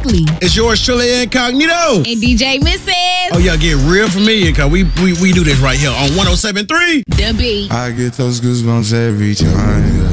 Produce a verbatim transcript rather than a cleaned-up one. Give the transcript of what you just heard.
Exactly. It's yours truly, Incognito. And D J Missus Oh, y'all get real familiar, because we, we, we do this right here on one oh seven point three. The Beat. I get those goosebumps every time.